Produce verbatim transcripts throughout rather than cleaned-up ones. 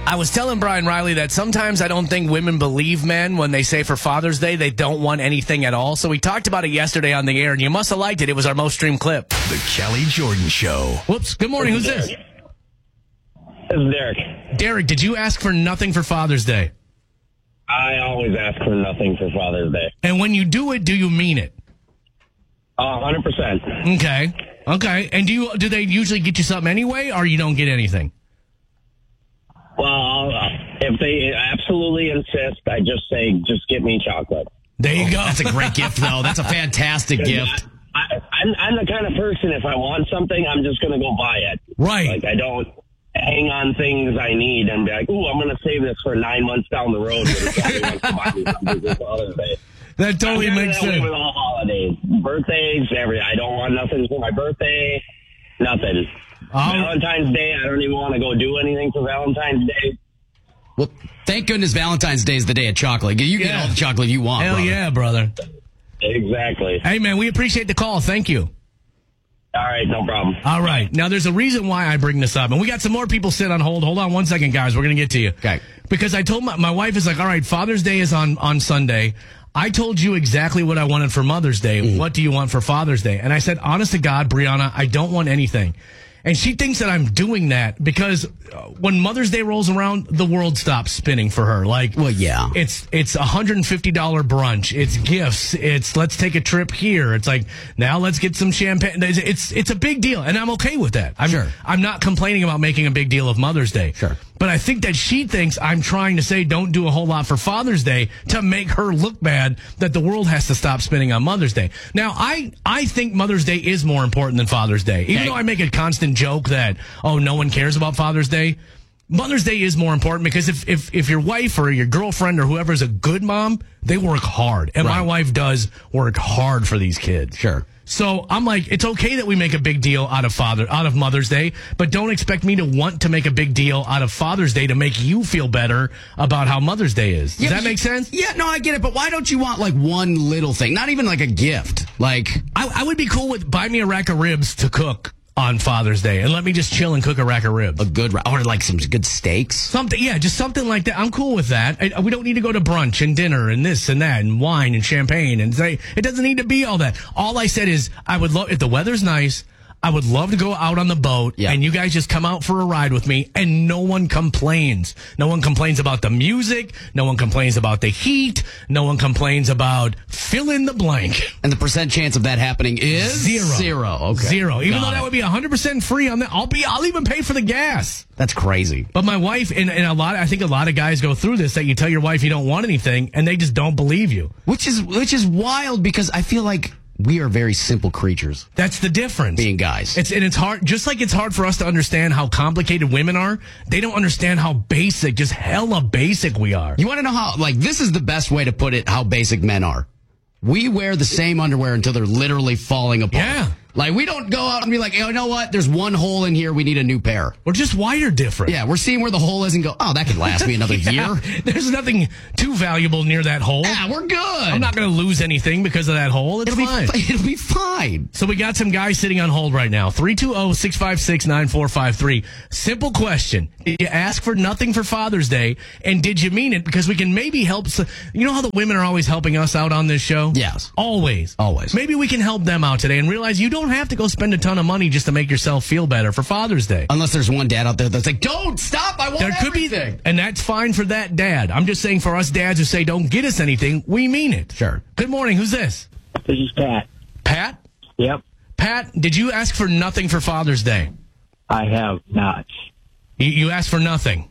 I was telling Brian Riley that sometimes I don't think women believe men when they say for Father's Day they don't want anything at all. So we talked about it yesterday on the air, and you must have liked it. It was our most streamed clip. The Kelly Jordan Show. Whoops. Good morning. Who's this? This is Derek. Derek, did you ask for nothing for Father's Day? I always ask for nothing for Father's Day. And when you do it, do you mean it? A hundred percent. Okay. Okay. And do you do they usually get you something anyway, or you don't get anything? Well, uh, if they absolutely insist, I just say, just get me chocolate. There you Oh, go. That's a great gift, though. That's a fantastic gift. I, I, I'm, I'm the kind of person, if I want something, I'm just going to go buy it. Right. Like, I don't hang on things I need and be like, ooh, I'm going to save this for nine months down the road. When somebody wants to buy me something for Father's Day. That totally I'm makes that way sense. with all holidays, birthdays, every. I don't want nothing for my birthday, nothing. Um, Valentine's Day, I don't even want to go do anything for Valentine's Day. Well, thank goodness Valentine's Day is the day of chocolate. You get Yeah. all the chocolate you want, Hell brother. yeah, brother. Exactly. Hey, man, we appreciate the call. Thank you. All right, no problem. All right. Now, there's a reason why I bring this up. And we got some more people sit on hold. Hold on one second, guys. We're going to get to you. Okay. Because I told my, my wife is like, all right, Father's Day is on, on Sunday. I told you exactly what I wanted for Mother's Day. Mm. What do you want for Father's Day? And I said, honest to God, Brianna, I don't want anything. And she thinks that I'm doing that because when Mother's Day rolls around, the world stops spinning for her. Like, Well, yeah. it's it's a one hundred fifty dollars brunch. It's gifts. It's let's take a trip here. It's like, now let's get some champagne. It's it's, it's a big deal, and I'm okay with that. I'm, Sure. I'm not complaining about making a big deal of Mother's Day. Sure. But I think that she thinks I'm trying to say don't do a whole lot for Father's Day to make her look bad that the world has to stop spinning on Mother's Day. Now, I, I think Mother's Day is more important than Father's Day. Even Okay. though I make a constant joke that, oh, no one cares about Father's Day, Mother's Day is more important because if, if, if your wife or your girlfriend or whoever is a good mom, they work hard. And my Right. wife does work hard for these kids. Sure. So I'm like, it's okay that we make a big deal out of Father, out of Mother's Day, but don't expect me to want to make a big deal out of Father's Day to make you feel better about how Mother's Day is. Does Yeah, that but make you- sense? Yeah, no, I get it. But why don't you want like one little thing? Not even like a gift. Like, I, I would be cool with buy me a rack of ribs to cook on Father's Day and let me just chill and cook a rack of ribs. a good, or like some good steaks. Something, yeah, just something like that. I'm cool with that. I, we don't need to go to brunch and dinner and this and that and wine and champagne and say it doesn't need to be all that. All I said is I would love if the weather's nice. I would love to go out on the boat Yeah. and you guys just come out for a ride with me and no one complains. No one complains about the music. No one complains about the heat. No one complains about fill in the blank. And the percent chance of that happening is Zero. Zero. Okay. Zero. Even Got though that it. would be one hundred percent free on that. I'll be, I'll even pay for the gas. That's crazy. But my wife, and, and a lot, I think a lot of guys go through this, that you tell your wife you don't want anything and they just don't believe you. Which is which is wild because I feel like we are very simple creatures, That's the difference. being guys. It's, and it's hard, just like it's hard for us to understand how complicated women are, they don't understand how basic, just hella basic we are. You want to know how, like, this is the best way to put it, how basic men are. We wear the same underwear until they're literally falling apart. Yeah. Like, we don't go out and be like, hey, you know what? There's one hole in here. We need a new pair. We're just wired different. Yeah, we're seeing where the hole is and go, oh, that could last me another Yeah. year. There's nothing too valuable near that hole. Yeah, we're good. I'm not going to lose anything because of that hole. It's It'll be, fine. fi- it'll be fine. So we got some guys sitting on hold right now. three two zero, six five six, nine four five three. Simple question. Did you ask for nothing for Father's Day? And did you mean it? Because we can maybe help. s- You know how the women are always helping us out on this show? Yes. Always. Always. Maybe we can help them out today and realize you don't have to go spend a ton of money just to make yourself feel better for Father's Day. Unless there's one dad out there that's like, don't stop. I want There could everything. be, and that's fine for that dad. I'm just saying for us dads who say don't get us anything, we mean it. Sure. Good morning. Who's this? This is Pat. Pat? Yep, Pat, did you ask for nothing for Father's Day? I have not. You, you asked for nothing.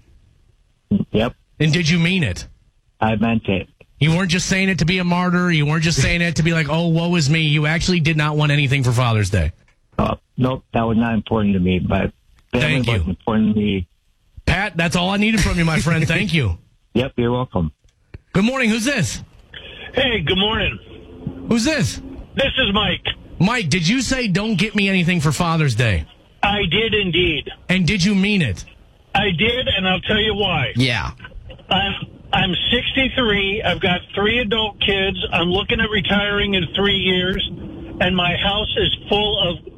Yep, And did you mean it? I meant it. You weren't just saying it to be a martyr. You weren't just saying it to be like, oh, woe is me. You actually did not want anything for Father's Day. Uh, nope, that was not important to me, but family Thank you. was important to me. Pat, that's all I needed from you, my friend. Thank you. Yep, you're welcome. Good morning. Who's this? Hey, good morning. Who's this? This is Mike. Mike, did you say don't get me anything for Father's Day? I did indeed. And did you mean it? I did, and I'll tell you why. Yeah. I'm I'm sixty-three. I've got three adult kids. I'm looking at retiring in three years, and my house is full of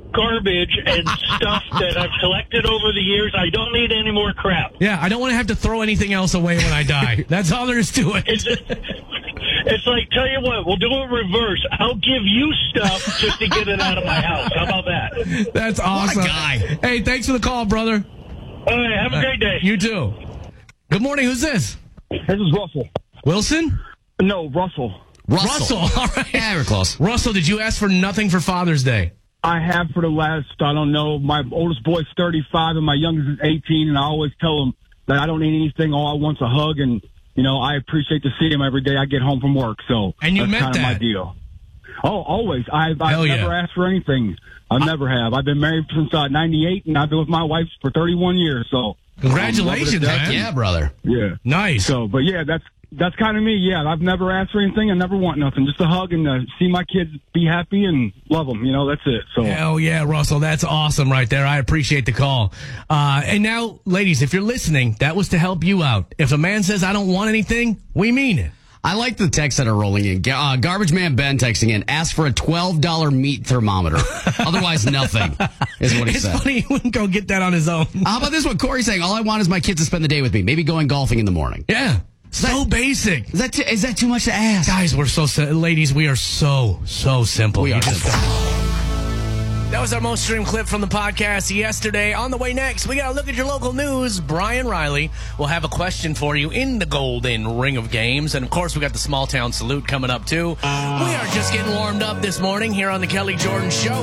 garbage and stuff that I've collected over the years. I don't need any more crap. Yeah, I don't want to have to throw anything else away when I die. That's all there is to it. It's, it's like, tell you what, we'll do it reverse. I'll give you stuff just to get it out of my house. How about that? That's awesome. What a guy. Hey, thanks for the call, brother. All right, have a great day. You too. Good morning. Who's this? This is Russell. Wilson? No, Russell. Russell. Russell. All right. Yeah, we're close. Russell, did you ask for nothing for Father's Day? I have for the last, I don't know, my oldest boy's thirty-five and my youngest is eighteen, and I always tell him that I don't need anything. All I want's a hug, and, you know, I appreciate to see him every day I get home from work. So And you that's meant kind of my that. deal. Oh, always. I've, I've Hell yeah. never asked for anything. I never have. I've been married since uh, ninety-eight, and I've been with my wife for thirty-one years. So Congratulations, um, love it to man. death. Yeah, brother. Yeah. Nice. So, but yeah, that's that's kind of me. Yeah, I've never asked for anything. I never want nothing. Just a hug and uh, see my kids be happy and love them. You know, that's it. So, Hell yeah, Russell. That's awesome right there. I appreciate the call. Uh, and now, ladies, if you're listening, that was to help you out. If a man says, I don't want anything, we mean it. I like the texts that are rolling in. Uh, Garbage Man Ben texting in, ask for a twelve dollars meat thermometer. Otherwise, nothing, is what he It's said. funny he wouldn't go get that on his own. How about this one? Corey's saying, all I want is my kids to spend the day with me. Maybe going golfing in the morning. Yeah. So basic. Is that, t- is that too much to ask? Guys, we're so, si- ladies, we are so, so simple. We You are just- simple. That was our most streamed clip from the podcast yesterday. On the way next, we got to look at your local news. Brian Riley will have a question for you in the golden ring of games. And, of course, we got the small town salute coming up, too. We are just getting warmed up this morning here on the Kelly Jordan Show.